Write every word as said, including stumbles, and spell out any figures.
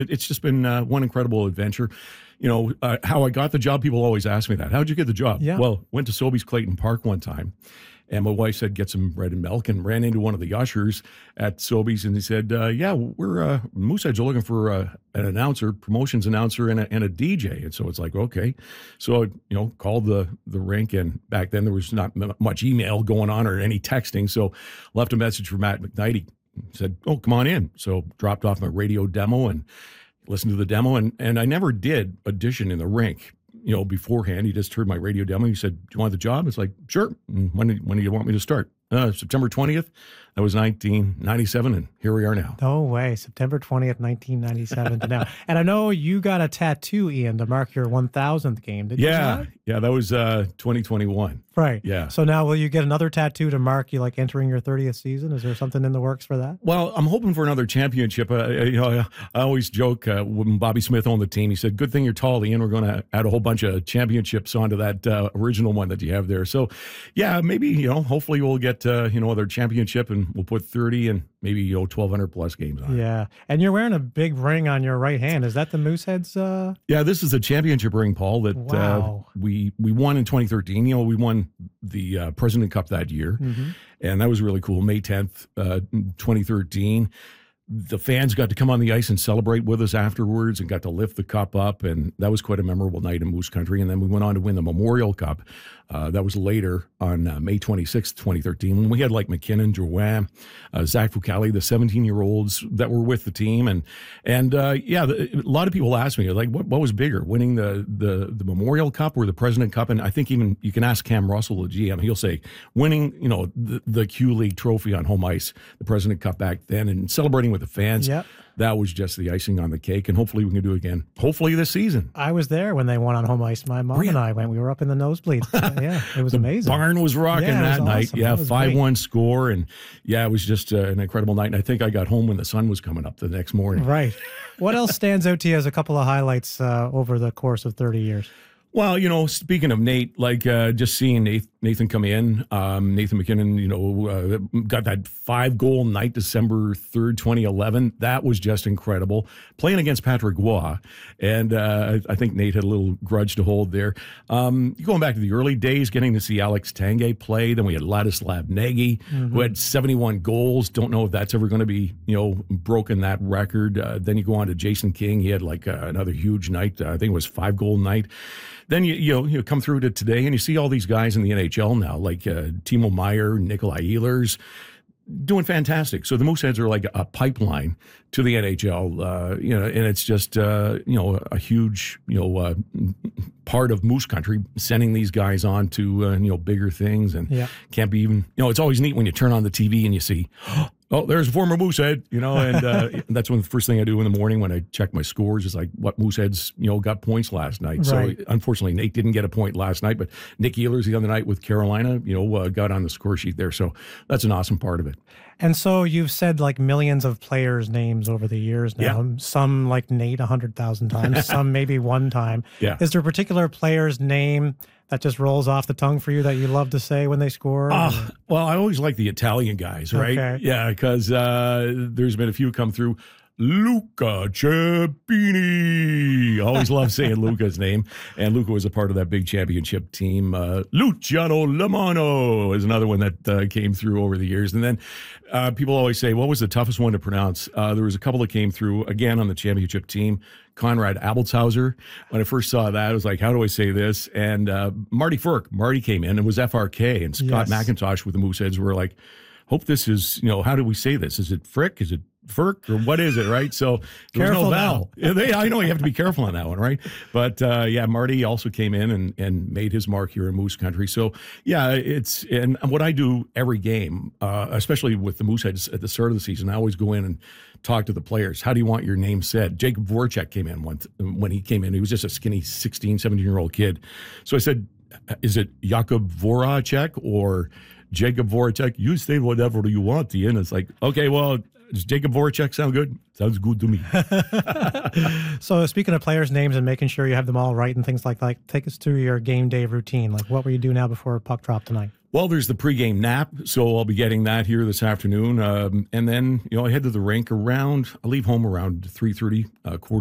it, it's just been uh, one incredible adventure. You know, uh, how I got the job, people always ask me that. How'd you get the job? Yeah. Well, went to Sobeys Clayton Park one time. And my wife said, get some bread and milk, and ran into one of the ushers at Sobeys, and he said, uh, yeah, we're, uh, Mooseheads are looking for uh, an announcer, promotions announcer, and a, and a D J. And so it's like, okay. So, you know, called the, the rink, and back then there was not m- much email going on or any texting. So left a message for Matt McKnight. Said, oh, come on in. So dropped off my radio demo and listened to the demo. And, and I never did audition in the rink. You know, beforehand, he just heard my radio demo. He said, do you want the job? It's like, sure. And when, when do you want me to start? Uh, September twentieth. That was nineteen ninety-seven, and here we are now. No way. September twentieth, nineteen ninety-seven to now. And I know you got a tattoo, Ian, to mark your one thousandth game, did yeah, you not? Yeah, that was uh, twenty twenty-one. Right. Yeah. So now will you get another tattoo to mark you like entering your thirtieth season? Is there something in the works for that? Well, I'm hoping for another championship. Uh, you know, I always joke uh, when Bobby Smith owned the team, he said, good thing you're tall, Ian. We're going to add a whole bunch of championships onto that uh, original one that you have there. So, yeah, maybe, you know, hopefully we'll get, uh, you know, other championship, and we'll put thirty and maybe, you know, twelve hundred plus games on. Yeah. And you're wearing a big ring on your right hand. Is that the Mooseheads? Uh... Yeah, this is the championship ring, Paul, that wow. uh, we we won in twenty thirteen. You know, we won the uh, President Cup that year, mm-hmm. and that was really cool. May tenth, uh, twenty thirteen. The fans got to come on the ice and celebrate with us afterwards, and got to lift the cup up, and that was quite a memorable night in Moose Country. And then we went on to win the Memorial Cup. Uh, that was later on uh, May twenty-sixth, twenty thirteen, when we had like McKinnon, Drouin, uh, Zach Fucali, the seventeen-year-olds that were with the team. And, and uh, yeah, the, a lot of people ask me, like, what, what was bigger, winning the, the, the Memorial Cup or the President Cup? And I think even you can ask Cam Russell, the G M, he'll say, winning, you know, the, the Q League trophy on home ice, the President Cup back then, and celebrating with the fans. Yep. That was just the icing on the cake, and hopefully we can do it again. Hopefully this season. I was there when they won on home ice. My mom really? and I went. We were up in the nosebleed. Yeah, it was the amazing. Barn was rocking yeah, that was night. Awesome. Yeah, five one great. score, and yeah, it was just uh, an incredible night. And I think I got home when the sun was coming up the next morning. Right. What else stands out to you as a couple of highlights uh, over the course of thirty years? Well, you know, speaking of Nate, like uh, just seeing Nathan come in, um, Nathan McKinnon, you know, uh, got that five goal night, December third, twenty eleven. That was just incredible. Playing against Patrick Waugh, and uh, I think Nate had a little grudge to hold there. Um, going back to the early days, getting to see Alex Tanguay play. Then we had Ladislav Nagy, mm-hmm. who had seventy-one goals. Don't know if that's ever going to be, you know, broken, that record. Uh, then you go on to Jason King. He had like uh, another huge night. Uh, I think it was five goal night. Then you you know you come through to today, and you see all these guys in the N H L now, like uh, Timo Meier, Nikolai Ehlers, doing fantastic. So the Mooseheads are like a pipeline to the N H L, uh, you know, and it's just uh, you know a huge you know uh, part of Moose Country, sending these guys on to uh, you know bigger things, and yeah. can't be even you know it's always neat when you turn on the T V and you see. Oh, there's a former Moosehead, you know, and uh, that's when the first thing I do in the morning when I check my scores is like what Mooseheads, you know, got points last night. Right. So unfortunately, Nate didn't get a point last night, but Nick Ehlers the other night with Carolina, you know, uh, got on the score sheet there. So that's an awesome part of it. And so you've said like millions of players' names over the years now. Yeah. Some like Nate a hundred thousand times, some maybe one time. Yeah. Is there a particular player's name that just rolls off the tongue for you that you love to say when they score? Uh, well, I always like the Italian guys, right? Okay. Yeah, because uh, there's been a few come through. Luca Ciampini. I always love saying Luca's name. And Luca was a part of that big championship team. Uh, Luciano Lamano is another one that uh, came through over the years. And then uh, people always say, what was the toughest one to pronounce? Uh, there was a couple that came through, again, on the championship team. Conrad Abelshauser. When I first saw that, I was like, how do I say this? And uh, Marty Firk. Marty came in. It was F R K. And Scott yes. McIntosh with the Mooseheads were like, hope this is, you know, how do we say this? Is it Frick? Is it Firk? Or what is it, right? So there was no vowel. Yeah, they, I know you have to be careful on that one, right? But uh, yeah, Marty also came in and, and made his mark here in Moose Country. So yeah, it's, and what I do every game, uh, especially with the Mooseheads at the start of the season, I always go in and talk to the players. How do you want your name said? Jacob Voracek came in once, when he came in, he was just a skinny sixteen, seventeen-year-old kid. So I said, is it Jakob Voracek or Jacob Voracek? You say whatever you want, Ian. It's like, okay, well, does Jacob Voracek sound good? Sounds good to me. So speaking of players' names and making sure you have them all right and things like that, take us through your game day routine. Like what were you doing now before puck drop tonight? Well, there's the pregame nap, so I'll be getting that here this afternoon. Um, and then, you know, I head to the rink around, I leave home around three thirty, uh, quarter